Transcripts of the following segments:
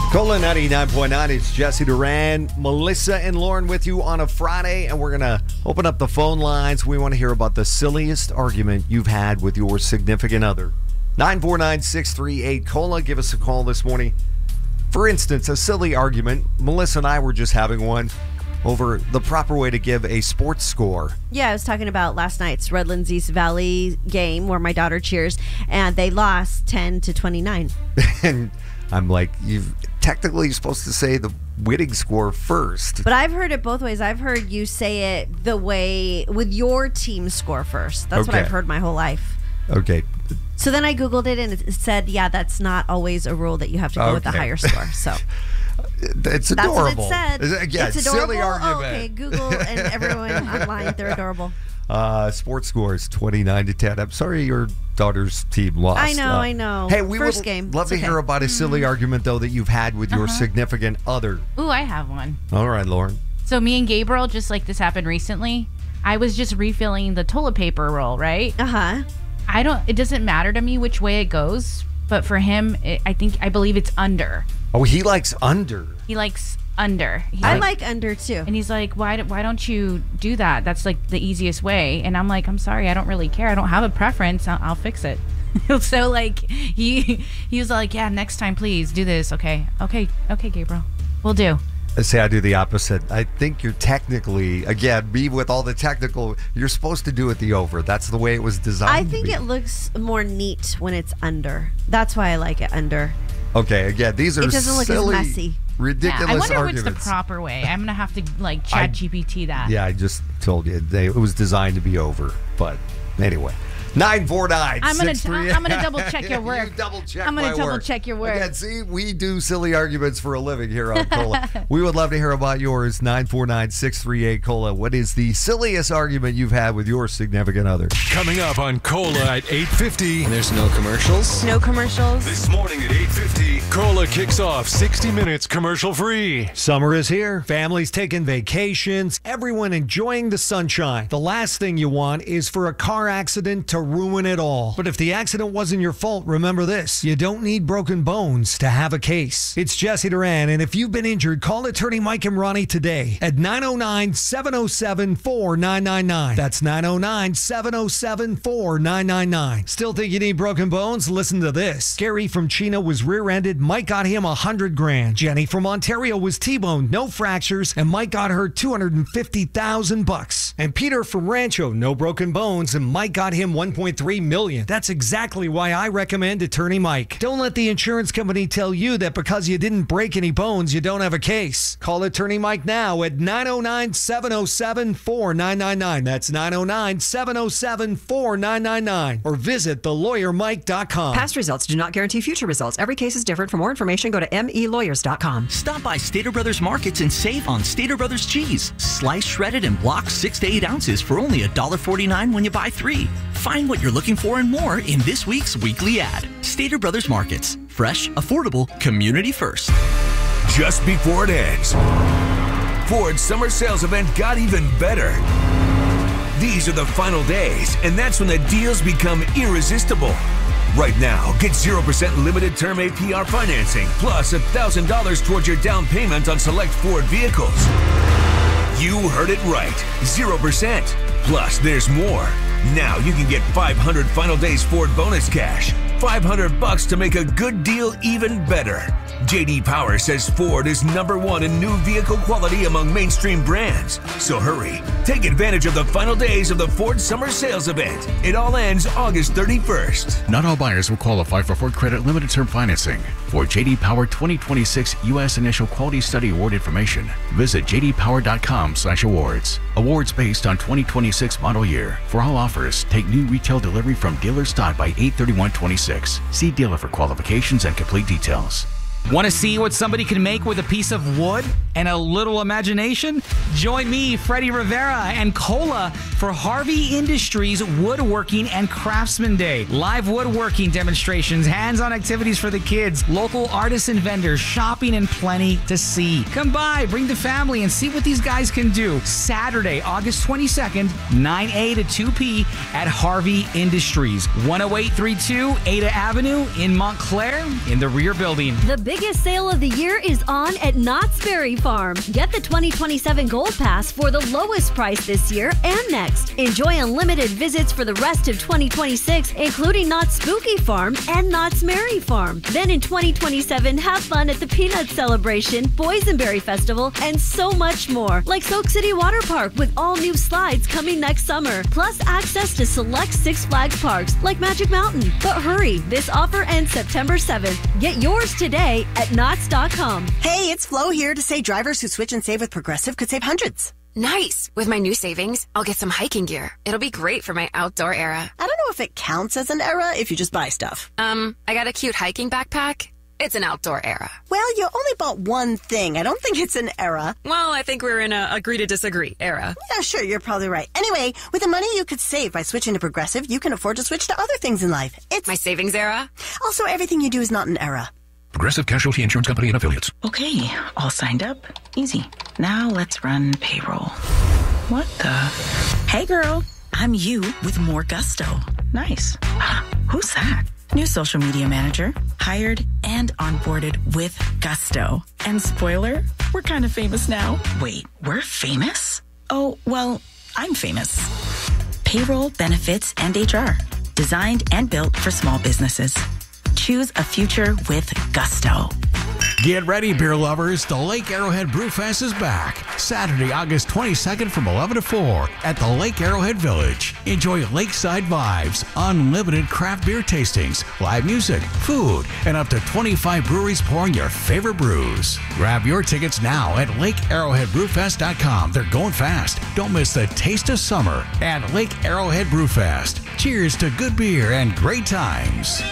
Cola 99.9, it's Jesse Duran, Melissa and Lauren with you on a Friday, and we're going to open up the phone lines. We want to hear about the silliest argument you've had with your significant other. 949-638-COLA, give us a call this morning. For instance, a silly argument. Melissa and I were just having one over the proper way to give a sports score. Yeah, I was talking about last night's Redlands East Valley game where my daughter cheers, and they lost 10-29. And I'm like, you've technically supposed to say the winning score first. But I've heard it both ways. I've heard you say it the way with your team score first. That's what I've heard my whole life. Okay. So then I Googled it and it said, yeah, that's not always a rule that you have to go with the higher score. So it's adorable. That's what it said. Yeah, it's adorable. Silly argument. Oh, okay, Google and everyone online, they're adorable. Sports scores 29-10. I'm sorry your daughter's team lost. I know. Hey, we First would game. love to hear about a silly argument, though, that you've had with your significant other. Ooh, I have one. All right, Lauren. So me and Gabriel, just like this happened recently, I was just refilling the toilet paper roll, right? Uh-huh. It doesn't matter to me which way it goes, but for him, I believe it's under. Oh, he likes under. He likes under. I like under, too. And he's like, why don't you do that? That's like the easiest way. And I'm like, I'm sorry, I don't really care. I don't have a preference. I'll fix it. So like he was like, yeah, next time please do this. Okay, Gabriel, we'll do. I say I do the opposite. I think you're technically, again, me with all the technical, you're supposed to do it the over. That's the way it was designed. I think it looks more neat when it's under. That's why I like it under. Okay, again, these are it doesn't look silly, as messy. ridiculous I wonder arguments. what's the proper way. I'm gonna have to like chat GPT that. Yeah, I just told you it was designed to be over. But anyway, 949. I'm gonna double check your work. You double check. I'm gonna double check your work. Again, see, we do silly arguments for a living here on Cola. We would love to hear about yours. 949-638-COLA. What is the silliest argument you've had with your significant other? Coming up on Cola at 8:50. And there's no commercials? No commercials. This morning at 8:50, Cola kicks off 60 minutes commercial free. Summer is here. Families taking vacations. Everyone enjoying the sunshine. The last thing you want is for a car accident to ruin it all. But if the accident wasn't your fault, remember this. You don't need broken bones to have a case. It's Jesse Duran, and if you've been injured, call attorney Mike and Ronnie today at 909-707-4999. That's 909-707-4999. Still think you need broken bones? Listen to this. Gary from Chino was rear-ended. Mike got him $100,000. Jenny from Ontario was T-boned, no fractures, and Mike got her $250,000. And Peter from Rancho, no broken bones, and Mike got him $1.3 million. That's exactly why I recommend Attorney Mike. Don't let the insurance company tell you that because you didn't break any bones, you don't have a case. Call Attorney Mike now at 909-707-4999. That's 909-707-4999. Or visit thelawyermike.com. Past results do not guarantee future results. Every case is different. For more information, go to melawyers.com. Stop by Stater Brothers Markets and save on Stater Brothers cheese. Sliced, shredded, and blocked 6 to 8 ounces for only $1.49 when you buy 3. Find what you're looking for and more in this week's weekly ad. Stater Brothers Markets. Fresh, affordable, community first. Just before it ends, Ford's summer sales event got even better. These are the final days, and that's when the deals become irresistible. Right now, get 0% limited term APR financing, plus $1,000 towards your down payment on select Ford vehicles. You heard it right, 0%. Plus, there's more. Now you can get 500 final days Ford bonus cash. $500 to make a good deal even better. J.D. Power says Ford is #1 in new vehicle quality among mainstream brands. So hurry, take advantage of the final days of the Ford Summer Sales Event. It all ends August 31st. Not all buyers will qualify for Ford Credit Limited Term Financing. For J.D. Power 2026 U.S. Initial Quality Study Award information, visit jdpower.com/awards. Awards based on 2026 model year. For all offers, take new retail delivery from dealer stock by 8/31/26. See dealer for qualifications and complete details. Want to see what somebody can make with a piece of wood and a little imagination? Join me, Freddie Rivera, and Cola for Harvey Industries Woodworking and Craftsman Day. Live woodworking demonstrations, hands-on activities for the kids, local artists and vendors, shopping, and plenty to see. Come by, bring the family, and see what these guys can do. Saturday, August 22nd, 9 a to 2 p at Harvey Industries, 10832 Ada Avenue in Montclair in the rear building. The biggest sale of the year is on at Knott's Berry Farm. Get the 2027 Gold Pass for the lowest price this year and next. Enjoy unlimited visits for the rest of 2026, including Knott's Spooky Farm and Knott's Merry Farm. Then in 2027, have fun at the Peanut Celebration, Boysenberry Festival, and so much more. Like Soak City Water Park with all new slides coming next summer. Plus access to select Six Flags parks like Magic Mountain. But hurry, this offer ends September 7th. Get yours today at Knott's.com. Hey, it's Flo here to say drivers who switch and save with Progressive could save hundreds. Nice. With my new savings, I'll get some hiking gear. It'll be great for my outdoor era. I don't know if it counts as an era if you just buy stuff. I got a cute hiking backpack. It's an outdoor era. Well, you only bought one thing. I don't think it's an era. Well, I think we're in a agree to disagree era. Yeah, sure, you're probably right. Anyway, with the money you could save by switching to Progressive, you can afford to switch to other things in life. It's my savings era. Also, everything you do is not an era. Progressive Casualty Insurance Company and Affiliates. Okay, all signed up. Easy. Now let's run payroll. What the? Hey girl, I'm you with more gusto. Nice. Who's that? New social media manager, hired and onboarded with gusto. And spoiler, we're kind of famous now. Wait, we're famous? Oh, well, I'm famous. Payroll, benefits, and HR. Designed and built for small businesses. Choose a future with gusto. Get ready, beer lovers. The Lake Arrowhead Brewfest is back. Saturday, August 22nd from 11 to 4 at the Lake Arrowhead Village. Enjoy lakeside vibes, unlimited craft beer tastings, live music, food, and up to 25 breweries pouring your favorite brews. Grab your tickets now at LakeArrowheadBrewFest.com. They're going fast. Don't miss the taste of summer at Lake Arrowhead Brewfest. Cheers to good beer and great times.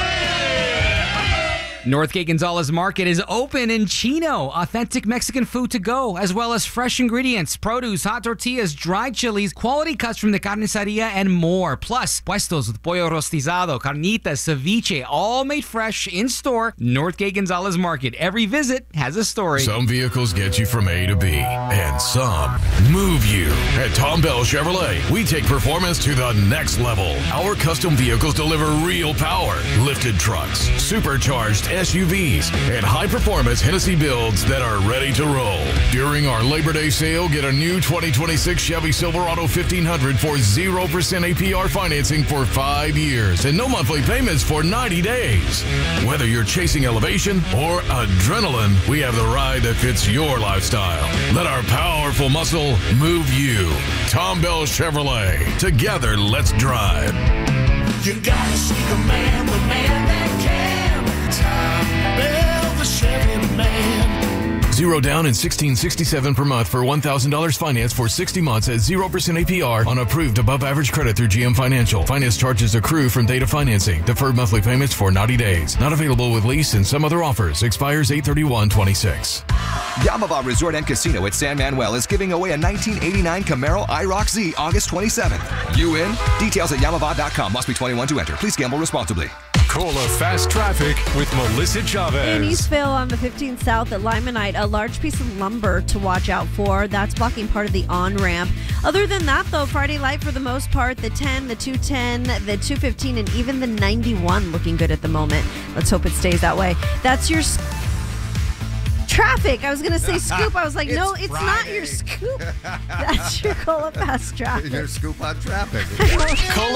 Northgate Gonzalez Market is open in Chino. Authentic Mexican food to go, as well as fresh ingredients, produce, hot tortillas, dried chilies, quality cuts from the carniceria, and more. Plus, puestos with pollo rostizado, carnitas, ceviche, all made fresh in store. Northgate Gonzalez Market. Every visit has a story. Some vehicles get you from A to B, and some move you. At Tom Bell Chevrolet, we take performance to the next level. Our custom vehicles deliver real power, lifted trucks, supercharged SUVs, and high-performance Hennessy builds that are ready to roll. During our Labor Day sale, get a new 2026 Chevy Silverado 1500 for 0% APR financing for 5 years and no monthly payments for 90 days. Whether you're chasing elevation or adrenaline, we have the ride that fits your lifestyle. Let our powerful muscle move you. Tom Bell Chevrolet. Together, let's drive. You gotta see the man that can. Tom Bell, the Chevy man. 0 down and $1,667 per month for $1,000 finance for 60 months at 0% APR on approved above average credit through GM Financial. Finance charges accrue from date of financing. Deferred monthly payments for 90 days. Not available with lease and some other offers. Expires 8/31/26. Yamava Resort and Casino at San Manuel is giving away a 1989 Camaro IROC Z August 27th. You in? Details at Yamava.com. Must be 21 to enter. Please gamble responsibly. Cola Fast Traffic with Melissa Chavez. In Eastville on the 15th South at Limonite, a large piece of lumber to watch out for. That's blocking part of the on-ramp. Other than that, though, Friday light for the most part. The 10, the 210, the 215, and even the 91 looking good at the moment. Let's hope it stays that way. That's your traffic. I was going to say scoop. I was like, no, it's Friday. Not your scoop. That's your Cola Fast Traffic. Your scoop on traffic. Cola